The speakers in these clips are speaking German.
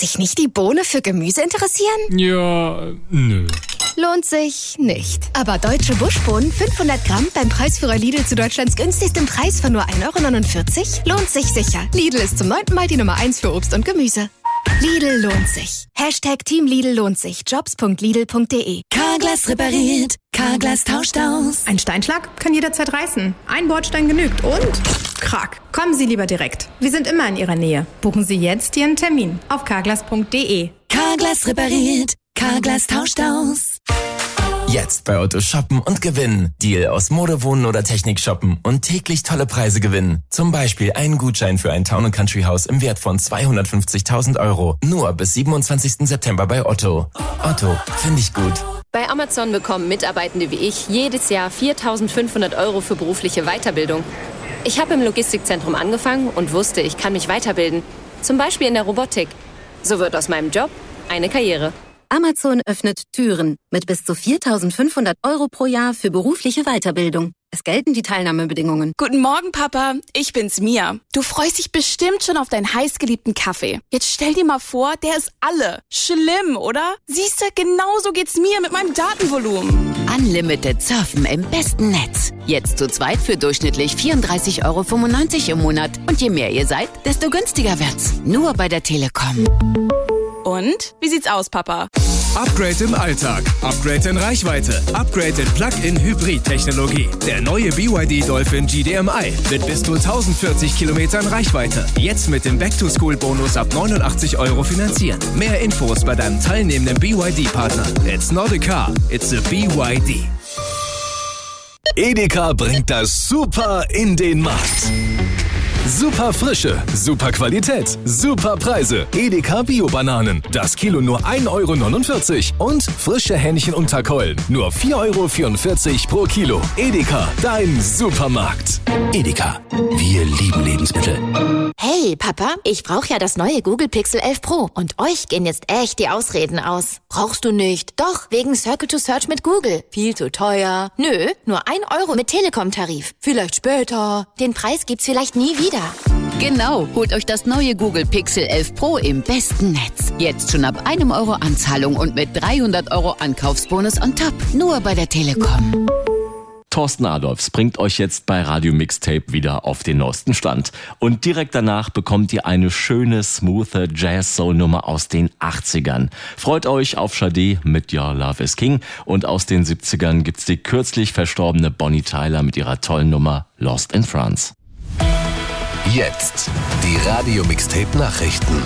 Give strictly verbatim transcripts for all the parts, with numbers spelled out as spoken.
sich nicht die Bohne für Gemüse interessieren? Ja, nö. Lohnt sich nicht. Aber deutsche Buschbohnen fünfhundert Gramm beim Preisführer Lidl zu Deutschlands günstigstem Preis von nur ein Euro neunundvierzig lohnt sich sicher. Lidl ist zum neunten Mal die Nummer eins für Obst und Gemüse. Lidl lohnt sich. Hashtag Team Lidl lohnt sich. Jobs punkt lidl punkt de. Carglass repariert. Carglass tauscht aus. Ein Steinschlag kann jederzeit reißen. Ein Bordstein genügt und... Krack. Kommen Sie lieber direkt. Wir sind immer in Ihrer Nähe. Buchen Sie jetzt Ihren Termin auf carglass punkt de. Carglass repariert. Carglass tauscht aus. Jetzt bei Otto shoppen und gewinnen. Deal aus Mode, Wohnen oder Technik shoppen und täglich tolle Preise gewinnen. Zum Beispiel einen Gutschein für ein Town and Country Haus im Wert von zweihundertfünfzigtausend Euro. Nur bis siebenundzwanzigsten September bei Otto. Otto, finde ich gut. Bei Amazon bekommen Mitarbeitende wie ich jedes Jahr viertausendfünfhundert Euro für berufliche Weiterbildung. Ich habe im Logistikzentrum angefangen und wusste, ich kann mich weiterbilden. Zum Beispiel in der Robotik. So wird aus meinem Job eine Karriere. Amazon öffnet Türen mit bis zu viertausendfünfhundert Euro pro Jahr für berufliche Weiterbildung. Es gelten die Teilnahmebedingungen. Guten Morgen, Papa. Ich bin's, Mia. Du freust dich bestimmt schon auf deinen heißgeliebten Kaffee. Jetzt stell dir mal vor, der ist alle. Schlimm, oder? Siehste, genauso geht's mir mit meinem Datenvolumen. Unlimited Surfen im besten Netz. Jetzt zu zweit für durchschnittlich vierunddreißig Euro fünfundneunzig im Monat. Und je mehr ihr seid, desto günstiger wird's. Nur bei der Telekom. Und? Wie sieht's aus, Papa? Upgrade im Alltag, Upgrade in Reichweite, Upgrade in Plug-in-Hybrid-Technologie. Der neue B Y D Dolphin G D M I mit bis zu tausendvierzig Kilometern Reichweite. Jetzt mit dem Back-to-School-Bonus ab neunundachtzig Euro finanzieren. Mehr Infos bei deinem teilnehmenden B Y D-Partner. It's not a car, it's a B Y D. Edeka bringt das Super in den Markt. Super Frische, super Qualität, super Preise. Edeka Bio-Bananen. Das Kilo nur ein Euro neunundvierzig. Und frische Hähnchenunterkeulen. Nur vier Euro vierundvierzig pro Kilo. Edeka, dein Supermarkt. Edeka, wir lieben Lebensmittel. Hey, Papa, ich brauche ja das neue Google Pixel elf Pro. Und euch gehen jetzt echt die Ausreden aus. Brauchst du nicht? Doch, wegen Circle to Search mit Google. Viel zu teuer. Nö, nur ein Euro mit Telekom-Tarif. Vielleicht später. Den Preis gibt's vielleicht nie wieder. Genau, holt euch das neue Google Pixel elf Pro im besten Netz. Jetzt schon ab einem Euro Anzahlung und mit dreihundert Euro Ankaufsbonus on top. Nur bei der Telekom. Thorsten Adolfs bringt euch jetzt bei Radio Mixtape wieder auf den neuesten Stand. Und direkt danach bekommt ihr eine schöne, smoothe Jazz-Soul-Nummer aus den achtzigern. Freut euch auf Sade mit Your Love is King. Und aus den siebzigern gibt's die kürzlich verstorbene Bonnie Tyler mit ihrer tollen Nummer Lost in France. Jetzt die Radio Mixtape Nachrichten.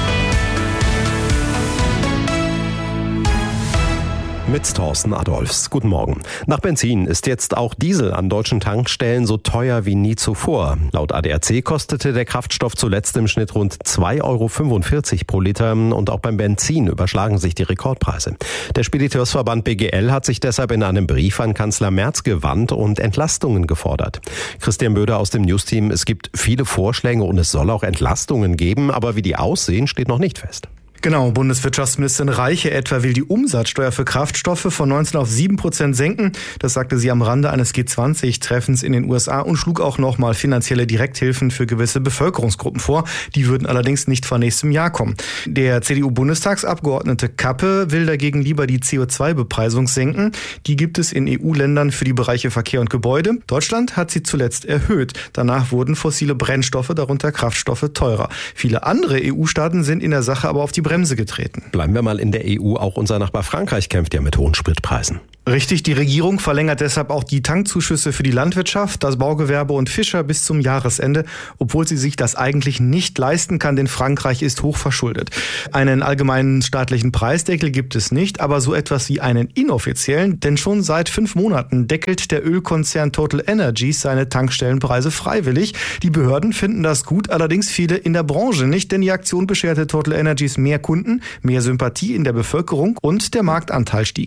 Mit Thorsten Adolfs. Guten Morgen. Nach Benzin ist jetzt auch Diesel an deutschen Tankstellen so teuer wie nie zuvor. Laut A D A C kostete der Kraftstoff zuletzt im Schnitt rund zwei Euro fünfundvierzig pro Liter und auch beim Benzin überschlagen sich die Rekordpreise. Der Spediteursverband B G L hat sich deshalb in einem Brief an Kanzler Merz gewandt und Entlastungen gefordert. Christian Böder aus dem Newsteam: Es gibt viele Vorschläge und es soll auch Entlastungen geben, aber wie die aussehen, steht noch nicht fest. Genau, Bundeswirtschaftsministerin Reiche etwa will die Umsatzsteuer für Kraftstoffe von neunzehn auf sieben Prozent senken. Das sagte sie am Rande eines G zwanzig Treffens in den U S A und schlug auch nochmal finanzielle Direkthilfen für gewisse Bevölkerungsgruppen vor. Die würden allerdings nicht vor nächstem Jahr kommen. Der C D U-Bundestagsabgeordnete Kappe will dagegen lieber die C O zwei Bepreisung senken. Die gibt es in E U-Ländern für die Bereiche Verkehr und Gebäude. Deutschland hat sie zuletzt erhöht. Danach wurden fossile Brennstoffe, darunter Kraftstoffe, teurer. Viele andere E U-Staaten sind in der Sache aber auf die Bremse getreten. Bleiben wir mal in der E U. Auch unser Nachbar Frankreich kämpft ja mit hohen Spritpreisen. Richtig, die Regierung verlängert deshalb auch die Tankzuschüsse für die Landwirtschaft, das Baugewerbe und Fischer bis zum Jahresende, obwohl sie sich das eigentlich nicht leisten kann, denn Frankreich ist hoch verschuldet. Einen allgemeinen staatlichen Preisdeckel gibt es nicht, aber so etwas wie einen inoffiziellen, denn schon seit fünf Monaten deckelt der Ölkonzern Total Energies seine Tankstellenpreise freiwillig. Die Behörden finden das gut, allerdings viele in der Branche nicht, denn die Aktion bescherte Total Energies mehr Kunden, mehr Sympathie in der Bevölkerung und der Marktanteil stieg.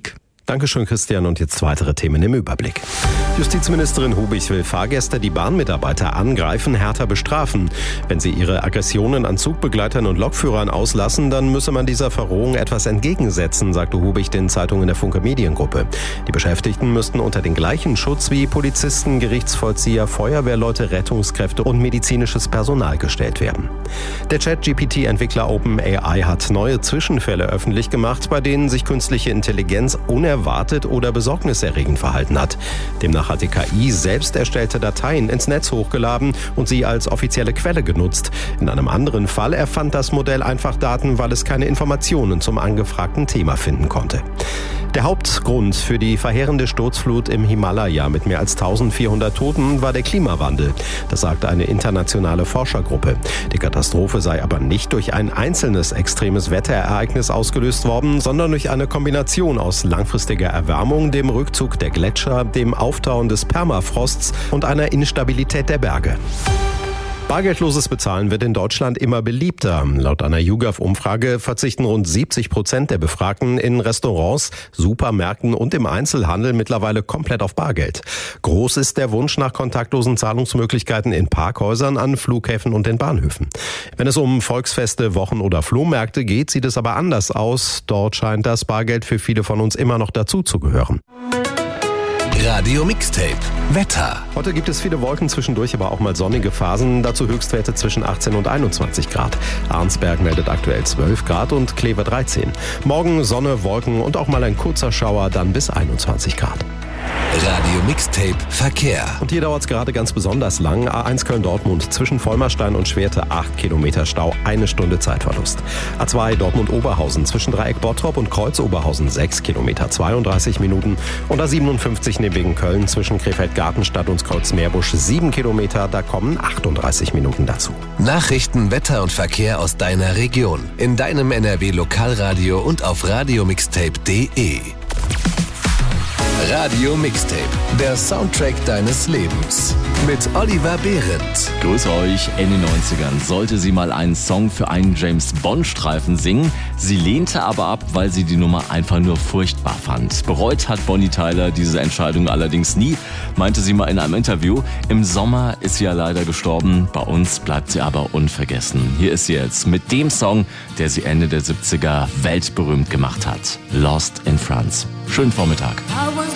Dankeschön, Christian. Und jetzt weitere Themen im Überblick. Justizministerin Hubig will Fahrgäste, die Bahnmitarbeiter angreifen, härter bestrafen. Wenn sie ihre Aggressionen an Zugbegleitern und Lokführern auslassen, dann müsse man dieser Verrohung etwas entgegensetzen, sagte Hubig den Zeitungen der Funke Mediengruppe. Die Beschäftigten müssten unter den gleichen Schutz wie Polizisten, Gerichtsvollzieher, Feuerwehrleute, Rettungskräfte und medizinisches Personal gestellt werden. Der Chat-G P T-Entwickler OpenAI hat neue Zwischenfälle öffentlich gemacht, bei denen sich künstliche Intelligenz unerwartet oder besorgniserregend verhalten hat. Demnach hat die K I selbst erstellte Dateien ins Netz hochgeladen und sie als offizielle Quelle genutzt. In einem anderen Fall erfand das Modell einfach Daten, weil es keine Informationen zum angefragten Thema finden konnte. Der Hauptgrund für die verheerende Sturzflut im Himalaya mit mehr als eintausendvierhundert Toten war der Klimawandel. Das sagte eine internationale Forschergruppe. Die Katastrophe sei aber nicht durch ein einzelnes extremes Wetterereignis ausgelöst worden, sondern durch eine Kombination aus langfristiger Erwärmung, dem Rückzug der Gletscher, dem Auftauen des Permafrosts und einer Instabilität der Berge. Bargeldloses Bezahlen wird in Deutschland immer beliebter. Laut einer YouGov-Umfrage verzichten rund siebzig Prozent der Befragten in Restaurants, Supermärkten und im Einzelhandel mittlerweile komplett auf Bargeld. Groß ist der Wunsch nach kontaktlosen Zahlungsmöglichkeiten in Parkhäusern, an Flughäfen und den Bahnhöfen. Wenn es um Volksfeste, Wochen- oder Flohmärkte geht, sieht es aber anders aus. Dort scheint das Bargeld für viele von uns immer noch dazu zu gehören. Radio Mixtape. Wetter. Heute gibt es viele Wolken, zwischendurch aber auch mal sonnige Phasen. Dazu Höchstwerte zwischen achtzehn und einundzwanzig Grad. Arnsberg meldet aktuell zwölf Grad und Kleve dreizehn. Morgen Sonne, Wolken und auch mal ein kurzer Schauer, dann bis einundzwanzig Grad. Radio Mixtape Verkehr. Und hier dauert es gerade ganz besonders lang. A eins Köln-Dortmund zwischen Vollmerstein und Schwerte acht Kilometer Stau, eine Stunde Zeitverlust. A zwei Dortmund-Oberhausen zwischen Dreieck Bottrop und Kreuz Oberhausen sechs Kilometer, zweiunddreißig Minuten. Und A siebenundfünfzig neben Köln zwischen Krefeld-Gartenstadt und Kreuz-Meerbusch sieben Kilometer, da kommen achtunddreißig Minuten dazu. Nachrichten, Wetter und Verkehr aus deiner Region. In deinem N R W-Lokalradio und auf radiomixtape punkt de. Radio Mixtape, der Soundtrack deines Lebens. Mit Oliver Behrendt. Grüß euch. In den neunzigern sollte sie mal einen Song für einen James-Bond-Streifen singen. Sie lehnte aber ab, weil sie die Nummer einfach nur furchtbar fand. Bereut hat Bonnie Tyler diese Entscheidung allerdings nie, meinte sie mal in einem Interview. Im Sommer ist sie ja leider gestorben. Bei uns bleibt sie aber unvergessen. Hier ist sie jetzt mit dem Song, der sie Ende der siebziger weltberühmt gemacht hat. Lost in France. Schönen Vormittag. I was